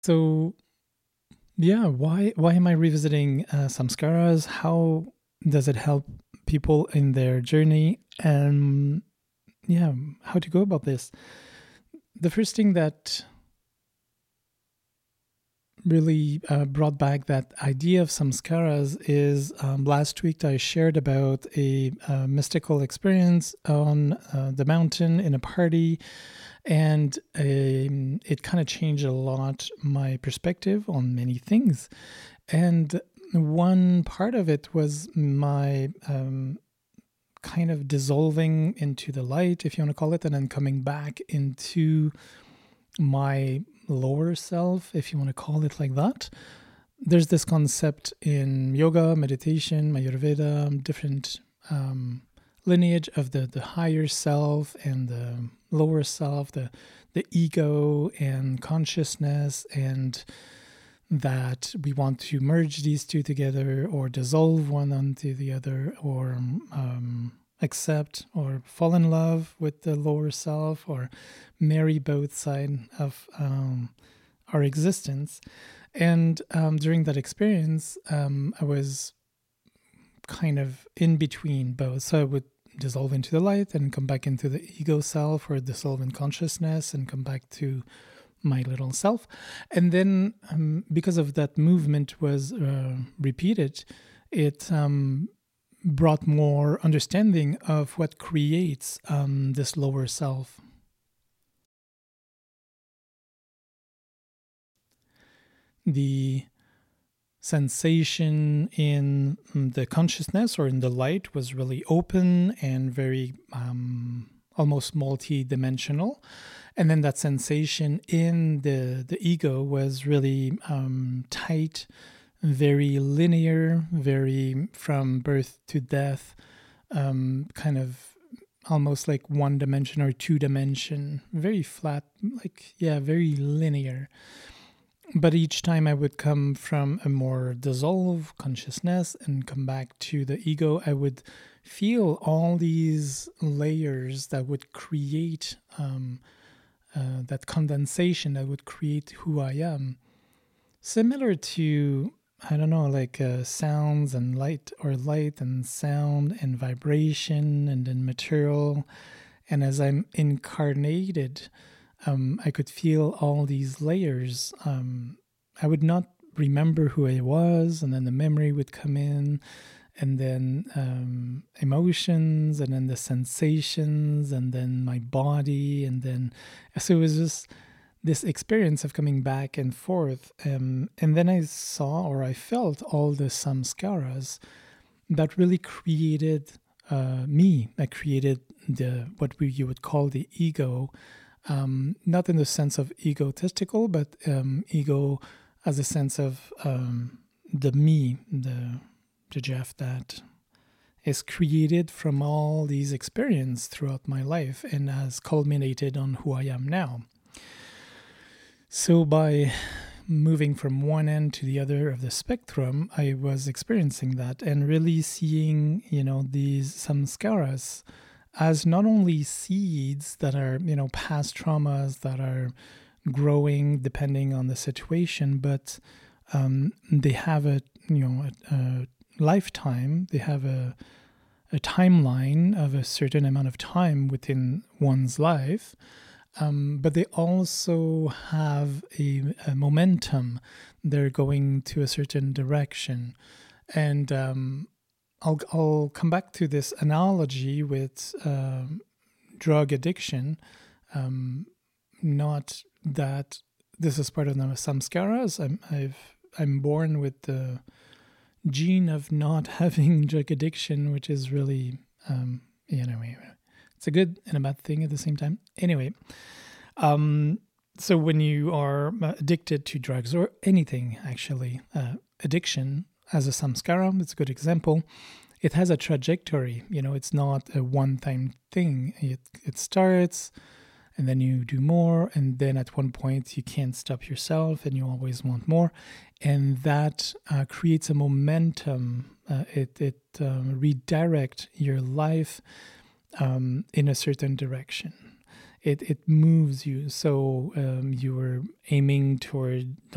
So yeah, why am I revisiting samskaras? How does it help people in their journey? And yeah, how to go about this? The first thing that really brought back that idea of samskaras is last week I shared about a mystical experience on the mountain in a party, and it kind of changed a lot my perspective on many things. And one part of it was my kind of dissolving into the light, if you want to call it, and then coming back into my lower self, if you want to call it like that. There's this concept in yoga, meditation, Ayurveda, different lineage of the higher self and the lower self, the ego and consciousness, and that we want to merge these two together or dissolve one onto the other, or accept or fall in love with the lower self, or marry both sides of our existence. And during that experience, I was kind of in between both. So I would dissolve into the light and come back into the ego self, or dissolve in consciousness and come back to my little self. And then because of that movement was repeated, it brought more understanding of what creates this lower self. The sensation in the consciousness or in the light was really open and very almost multi-dimensional. And then that sensation in the ego was really tight, very linear, very from birth to death, kind of almost like one dimension or two dimension, very flat, like, yeah, very linear. But each time I would come from a more dissolved consciousness and come back to the ego, I would feel all these layers that would create that condensation that would create who I am. Similar to, I don't know, like sounds and light, or light and sound and vibration and then material. And as I'm incarnated, I could feel all these layers. I would not remember who I was, and then the memory would come in, and then emotions, and then the sensations, and then my body, and then so it was just this experience of coming back and forth. And then I saw, or I felt, all the samskaras that really created me. That created the you would call the ego, not in the sense of egotistical, but ego as a sense of the me, the Jeff that is created from all these experiences throughout my life and has culminated on who I am now. So by moving from one end to the other of the spectrum, I was experiencing that and really seeing, these samskaras as not only seeds that are, past traumas that are growing depending on the situation, but they have a lifetime. They have a timeline of a certain amount of time within one's life, but they also have a momentum. They're going to a certain direction, and I'll come back to this analogy with drug addiction. Not that this is part of the samskaras. I'm born with the gene of not having drug addiction, which is really, it's a good and a bad thing at the same time. Anyway, so when you are addicted to drugs or anything, actually, addiction as a samskara, it's a good example. It has a trajectory. It's not a one-time thing. It starts, and then you do more, and then at one point you can't stop yourself, and you always want more, and that creates a momentum. It redirects your life in a certain direction. It moves you. So you were aiming toward